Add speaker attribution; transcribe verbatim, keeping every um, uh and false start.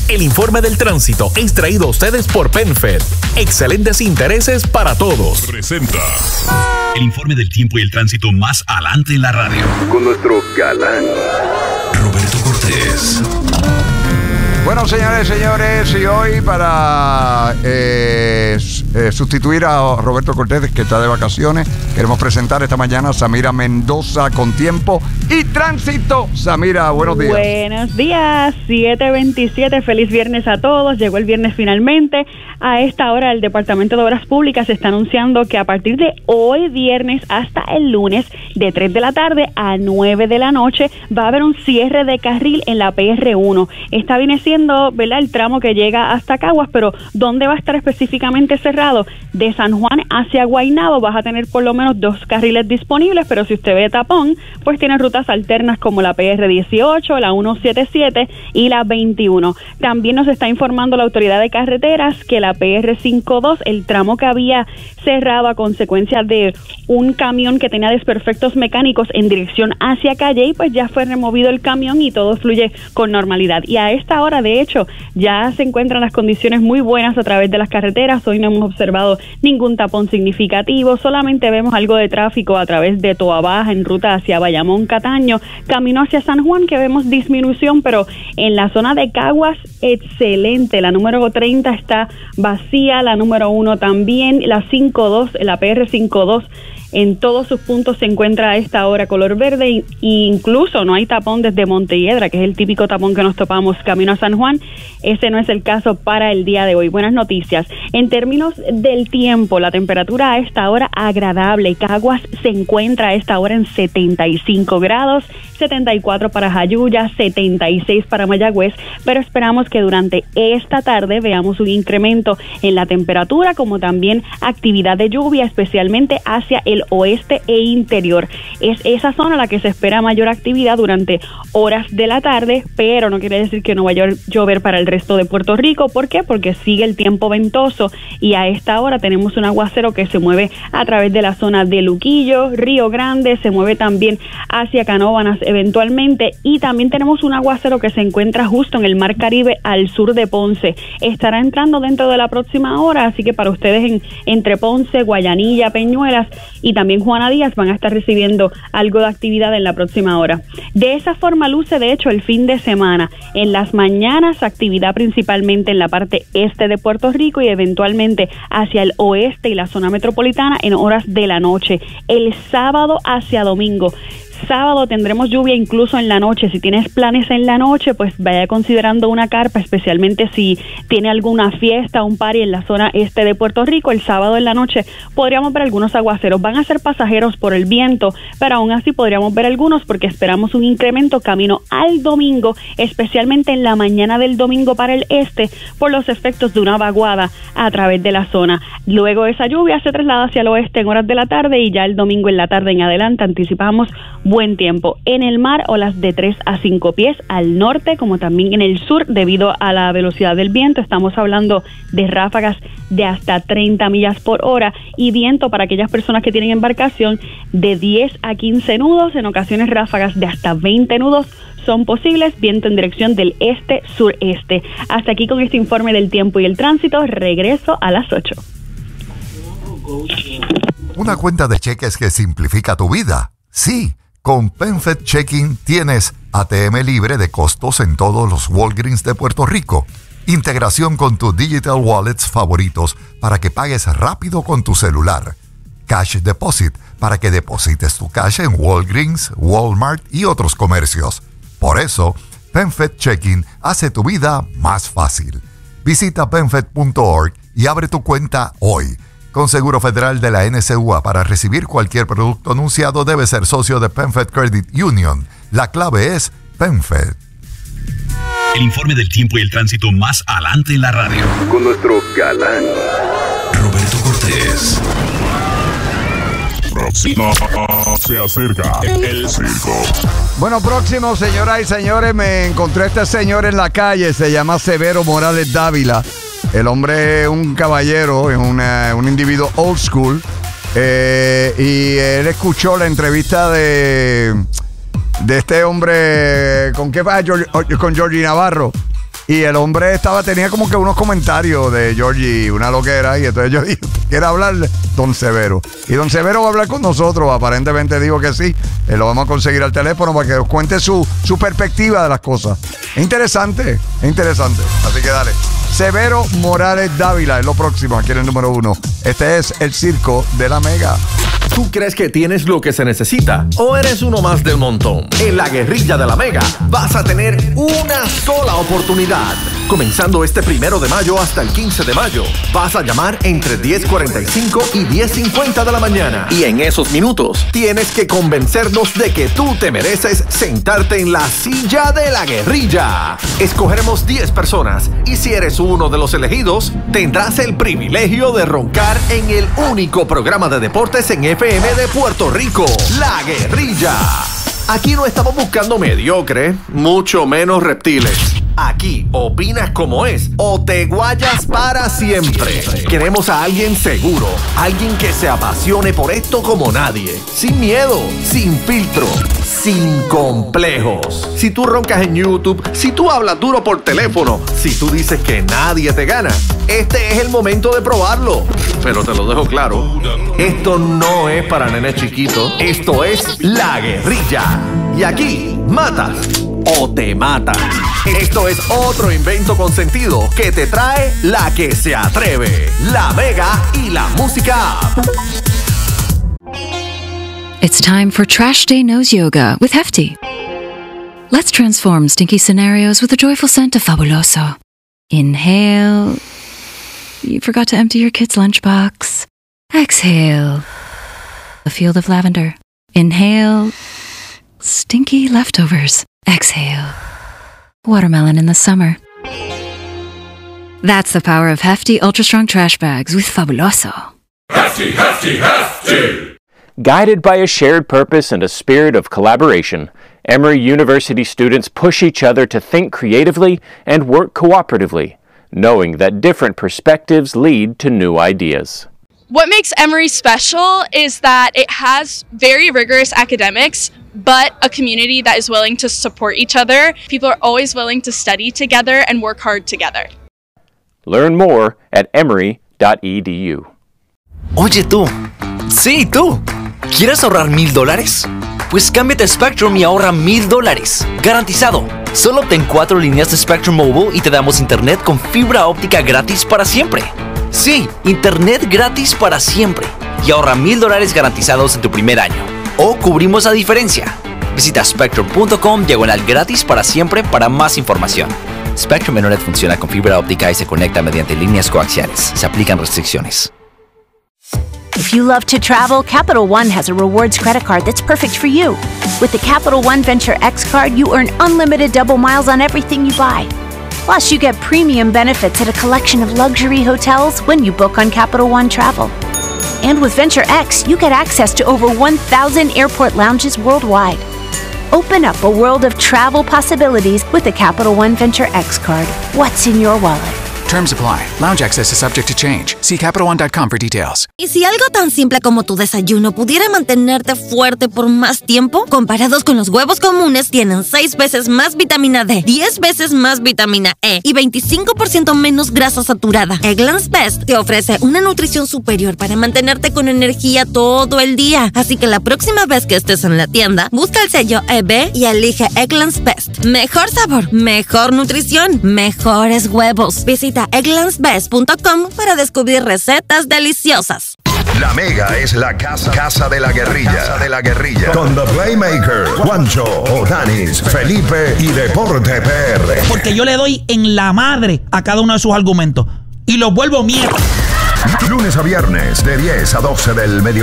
Speaker 1: El informe del tránsito es traído a ustedes por PenFed. Excelentes intereses para todos.
Speaker 2: Presenta el informe del tiempo y el tránsito más adelante en la radio.
Speaker 3: Con nuestro galán
Speaker 2: Roberto Cortés.
Speaker 4: Bueno, señores, señores, y hoy para eh, eh, sustituir a Roberto Cortés, que está de vacaciones, queremos presentar esta mañana a Samira Mendoza con tiempo y tránsito. Samira, buenos días.
Speaker 5: Buenos días, siete veintisiete, feliz viernes a todos. Llegó el viernes finalmente. A esta hora el Departamento de Obras Públicas está anunciando que a partir de hoy viernes hasta el lunes, de tres de la tarde a nueve de la noche, va a haber un cierre de carril en la P R uno. Esta viene siendo, ¿verdad?, el tramo que llega hasta Caguas, pero ¿dónde va a estar específicamente cerrado? De San Juan hacia Guaynabo vas a tener por lo menos dos carriles disponibles, pero si usted ve tapón, pues tiene rutas alternas como la P R dieciocho, la ciento setenta y siete y la veintiuno. También nos está informando la Autoridad de Carreteras que la P R cincuenta y dos, el tramo que había cerrado a consecuencia de un camión que tenía desperfectos mecánicos en dirección hacia Calle, y pues ya fue removido el camión y todo fluye con normalidad. Y a esta hora, de hecho, ya se encuentran las condiciones muy buenas a través de las carreteras. Hoy no hemos observado ningún tapón significativo, solamente vemos algo de tráfico a través de Toa Baja en ruta hacia Bayamón, Cataño, camino hacia San Juan, que vemos disminución, pero en la zona de Caguas, excelente. La número treinta está vacía, la número uno también, la cincuenta y dos, la P R cincuenta y dos, en todos sus puntos se encuentra a esta hora color verde, e incluso no hay tapón desde Montelledra, que es el típico tapón que nos topamos camino a San Juan. Ese no es el caso para el día de hoy. Buenas noticias. En términos del tiempo, la temperatura a esta hora agradable. Caguas se encuentra a esta hora en setenta y cinco grados, setenta y cuatro para Jayuya, setenta y seis para Mayagüez, pero esperamos que durante esta tarde veamos un incremento en la temperatura, como también actividad de lluvia, especialmente hacia el oeste e interior. Es esa zona la que se espera mayor actividad durante horas de la tarde, pero no quiere decir que no vaya a llover para el resto de Puerto Rico. ¿Por qué? Porque sigue el tiempo ventoso y a esta hora tenemos un aguacero que se mueve a través de la zona de Luquillo, Río Grande, se mueve también hacia Canóvanas eventualmente, y también tenemos un aguacero que se encuentra justo en el Mar Caribe al sur de Ponce. Estará entrando dentro de la próxima hora, así que para ustedes en, entre Ponce, Guayanilla, Peñuelas y también Juana Díaz van a estar recibiendo algo de actividad en la próxima hora. De esa forma luce de hecho el fin de semana. En las mañanas actividad principalmente en la parte este de Puerto Rico y eventualmente hacia el oeste y la zona metropolitana en horas de la noche. El sábado hacia domingo, sábado tendremos lluvia incluso en la noche. Si tienes planes en la noche, pues vaya considerando una carpa, especialmente si tiene alguna fiesta o un party en la zona este de Puerto Rico. El sábado en la noche podríamos ver algunos aguaceros. Van a ser pasajeros por el viento, pero aún así podríamos ver algunos porque esperamos un incremento camino al domingo, especialmente en la mañana del domingo para el este, por los efectos de una vaguada a través de la zona. Luego esa lluvia se traslada hacia el oeste en horas de la tarde y ya el domingo en la tarde en adelante anticipamos buen tiempo. En el mar, olas de tres a cinco pies al norte, como también en el sur, debido a la velocidad del viento. Estamos hablando de ráfagas de hasta treinta millas por hora y viento para aquellas personas que tienen embarcación de diez a quince nudos, en ocasiones ráfagas de hasta veinte nudos son posibles, viento en dirección del este-sureste. Hasta aquí con este informe del tiempo y el tránsito. Regreso a las ocho.
Speaker 6: Una cuenta de cheques que simplifica tu vida. Sí. Con PenFed Checking tienes A T M libre de costos en todos los Walgreens de Puerto Rico. Integración con tus digital wallets favoritos para que pagues rápido con tu celular. Cash Deposit para que deposites tu cash en Walgreens, Walmart y otros comercios. Por eso, PenFed Checking hace tu vida más fácil. Visita penfed punto org y abre tu cuenta hoy. Con Seguro Federal de la N C U A, para recibir cualquier producto anunciado debe ser socio de PenFed Credit Union. La clave es PenFed.
Speaker 2: El informe del tiempo y el tránsito más adelante en la radio.
Speaker 3: Con nuestro galán
Speaker 2: Roberto Cortés.
Speaker 7: Próximo se acerca el circo.
Speaker 4: Bueno, próximo, señoras y señores, me encontré a este señor en la calle, se llama Severo Morales Dávila. El hombre es un caballero, es una, un individuo old school, eh, y él escuchó la entrevista de, de este hombre, ¿con qué va? Con Georgie Navarro. Y el hombre estaba, tenía como que unos comentarios de Georgie, una loquera, y entonces yo dije, ¿quiere hablar? Don Severo. Y Don Severo va a hablar con nosotros, aparentemente digo que sí. Eh, lo vamos a conseguir al teléfono para que nos cuente su, su perspectiva de las cosas. Es interesante, es interesante. Así que dale. Severo Morales Dávila es lo próximo, aquí en el número uno. Este es el Circo de la Mega.
Speaker 1: ¿Tú crees que tienes lo que se necesita? ¿O eres uno más del montón? En la guerrilla de la Mega vas a tener una sola oportunidad. Comenzando este primero de mayo hasta el quince de mayo, vas a llamar entre diez cuarenta y cinco y diez cincuenta de la mañana. Y en esos minutos tienes que convencernos de que tú te mereces sentarte en la silla de la guerrilla. Escogeremos diez personas y si eres uno de los elegidos, tendrás el privilegio de roncar en el único programa de deportes en F M de Puerto Rico, La Guerrilla. Aquí no estamos buscando mediocre, mucho menos reptiles. Aquí opinas como es o te guayas para siempre. Queremos a alguien seguro, alguien que se apasione por esto como nadie. Sin miedo, sin filtro, sin complejos. Si tú roncas en YouTube, si tú hablas duro por teléfono, si tú dices que nadie te gana, este es el momento de probarlo. Pero te lo dejo claro, esto no es para nenes chiquitos, esto es La Guerrilla. Y aquí, matas o te matas. Esto es otro invento con sentido que te trae la que se atreve, La Mega y la Música.
Speaker 8: It's time for Trash Day Nose Yoga with Hefty. Let's transform stinky scenarios with a joyful scent of Fabuloso. Inhale. You forgot to empty your kid's lunchbox. Exhale. A field of lavender. Inhale. Stinky leftovers. Exhale. Watermelon in the summer. That's the power of Hefty Ultra Strong Trash Bags with Fabuloso.
Speaker 7: Hefty, hefty, hefty!
Speaker 9: Guided by a shared purpose and a spirit of collaboration, Emory University students push each other to think creatively and work cooperatively, knowing that different perspectives lead to new ideas.
Speaker 10: What makes Emory special is that it has very rigorous academics, but a community that is willing to support each other. People are always willing to study together and work hard together.
Speaker 9: Learn more at emory dot e d u.
Speaker 11: Oye tú, sí tú, ¿quieres ahorrar mil dólares? Pues cámbiate a Spectrum y ahorra mil dólares, garantizado. Solo obtén cuatro líneas de Spectrum Mobile y te damos internet con fibra óptica gratis para siempre. Sí, internet gratis para siempre. Y ahorra mil dólares garantizados en tu primer año. O cubrimos la diferencia. Visita spectrum punto com diagonal gratis para siempre para más información. Spectrum Internet funciona con fibra óptica y se conecta mediante líneas coaxiales. Se aplican restricciones.
Speaker 12: If you love to travel, Capital One has a rewards credit card that's perfect for you. With the Capital One Venture X card, you earn unlimited double miles on everything you buy. Plus, you get premium benefits at a collection of luxury hotels when you book on Capital One Travel. And with Venture X, you get access to over one thousand airport lounges worldwide. Open up a world of travel possibilities with the Capital One Venture X card. What's in your wallet?
Speaker 13: Terms apply. Lounge access is subject to change. See Capital One dot com for details.
Speaker 14: ¿Y si algo tan simple como tu desayuno pudiera mantenerte fuerte por más tiempo? Comparados con los huevos comunes, tienen seis veces más vitamina D, diez veces más vitamina E y veinticinco por ciento menos grasa saturada. Eggland's Best te ofrece una nutrición superior para mantenerte con energía todo el día. Así que la próxima vez que estés en la tienda, busca el sello E B y elige Eggland's Best. Mejor sabor, mejor nutrición, mejores huevos. Visita egglands best punto com para descubrir recetas deliciosas.
Speaker 15: La Mega es la casa, casa de la guerrilla, casa de la guerrilla.
Speaker 16: Con The Playmaker, Juancho, Odanis, Felipe y Deporte P R.
Speaker 17: Porque yo le doy en la madre a cada uno de sus argumentos y los vuelvo mierda.
Speaker 16: Lunes a viernes de diez a doce del mediodía.